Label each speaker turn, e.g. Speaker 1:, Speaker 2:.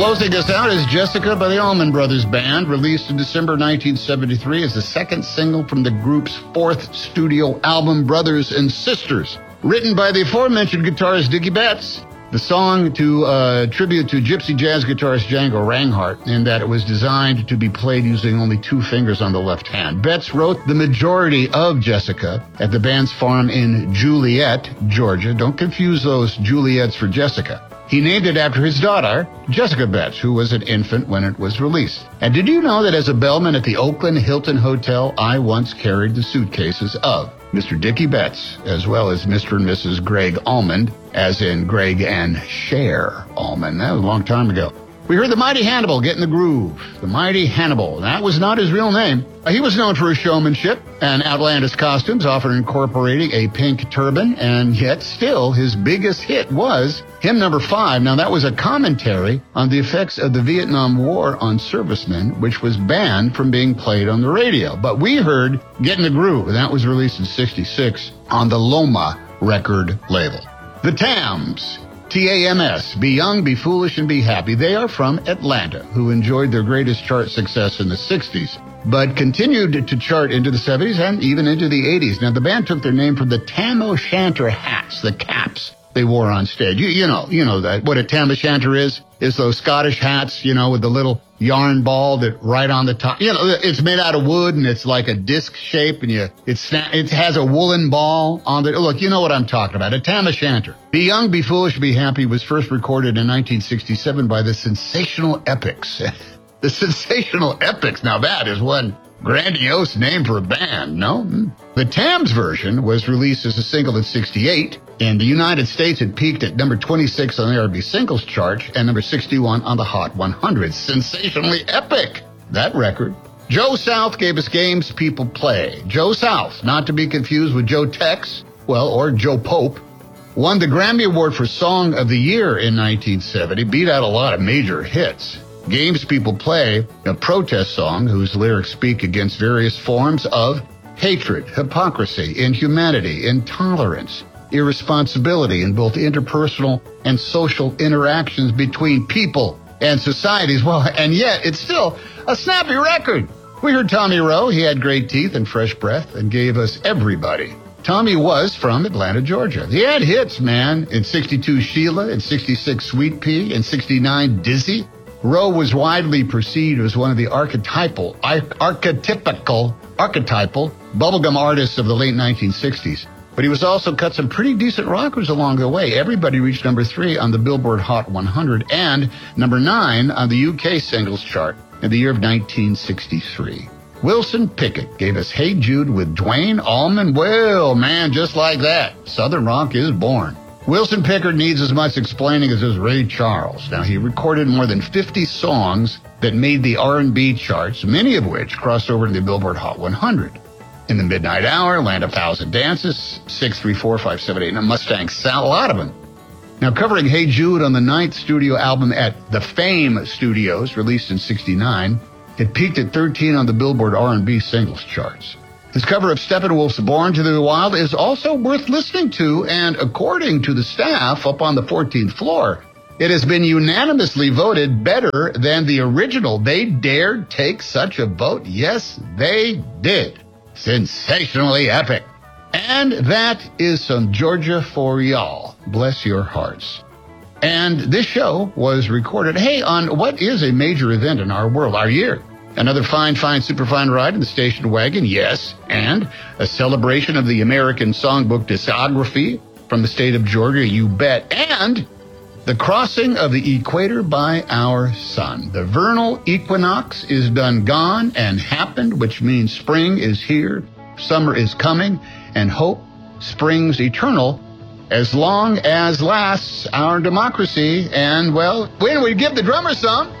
Speaker 1: Closing us out is Jessica by the Allman Brothers Band, released in December 1973 as the second single from the group's fourth studio album, Brothers and Sisters. Written by the aforementioned guitarist Dickie Betts, the song to tribute to gypsy jazz guitarist Django Reinhardt, in that it was designed to be played using only two fingers on the left hand. Betts wrote the majority of Jessica at the band's farm in Juliet, Georgia. Don't confuse those Juliets for Jessica. He named it after his daughter, Jessica Betts, who was an infant when it was released. And did you know that as a bellman at the Oakland Hilton Hotel, I once carried the suitcases of Mr. Dickie Betts, as well as Mr. and Mrs. Greg Allman, as in Greg and Cher Allman. That was a long time ago. We heard the Mighty Hannibal get in the groove. The Mighty Hannibal. That was not his real name. He was known for his showmanship and outlandish costumes, often incorporating a pink turban, and yet still his biggest hit was hymn number 5. Now, that was a commentary on the effects of the Vietnam War on servicemen, which was banned from being played on the radio. But we heard Get in the Groove, and that was released in '66 on the Loma record label. The Tams. T-A-M-S, Be Young, Be Foolish, and Be Happy. They are from Atlanta, who enjoyed their greatest chart success in the 60s, but continued to chart into the 70s and even into the 80s. Now, the band took their name from the Tam O'Shanter hats, the caps they wore on stage. You know that what a Tam O'Shanter is those Scottish hats, with the little yarn ball that right on the top. It's made out of wood and it's like a disc shape, and it has a woolen ball on the. Look, you know what I'm talking about. A Tam O'Shanter. Be Young, Be Foolish, Be Happy was first recorded in 1967 by the Sensational Epics. The Sensational Epics. Now that is one grandiose name for a band, no? The Tams version was released as a single in '68. In the United States, it peaked at number 26 on the R&B singles chart and number 61 on the Hot 100. Sensationally epic, that record. Joe South gave us Games People Play. Joe South, not to be confused with Joe Tex, or Joe Pope, won the Grammy Award for Song of the Year in 1970, beat out a lot of major hits. Games People Play, a protest song whose lyrics speak against various forms of hatred, hypocrisy, inhumanity, intolerance, irresponsibility in both interpersonal and social interactions between people and societies. And yet it's still a snappy record. We heard Tommy Rowe. He had great teeth and fresh breath and gave us Everybody. Tommy was from Atlanta, Georgia. He had hits, man. In '62, Sheila. In '66, Sweet Pea. In '69, Dizzy. Rowe was widely perceived as one of the archetypal bubblegum artists of the late 1960s. But he was also cut some pretty decent rockers along the way. Everybody reached number 3 on the Billboard Hot 100 and number 9 on the UK singles chart in the year of 1963. Wilson Pickett gave us Hey Jude with Duane Allman. Well, man, just like that, Southern rock is born. Wilson Pickett needs as much explaining as does Ray Charles. Now, he recorded more than 50 songs that made the R&B charts, many of which crossed over to the Billboard Hot 100. In the Midnight Hour, Land of Thousand Dances, 634-578, and a Mustang Sal, a lot of them. Now, covering Hey Jude on the 9th studio album at the Fame Studios, released in '69, it peaked at 13 on the Billboard R&B singles charts. His cover of Steppenwolf's Born to the Wild is also worth listening to, and according to the staff up on the 14th floor, it has been unanimously voted better than the original. They dared take such a vote? Yes, they did. Sensationally epic. And that is some Georgia for y'all. Bless your hearts. And this show was recorded, on what is a major event in our world, our year. Another fine, superfine ride in the station wagon, yes, and a celebration of the American Songbook discography from the state of Georgia, you bet, and the crossing of the equator by our sun. The vernal equinox is done gone and happened, which means spring is here, summer is coming, and hope springs eternal as long as lasts our democracy. And, when we give the drummer some...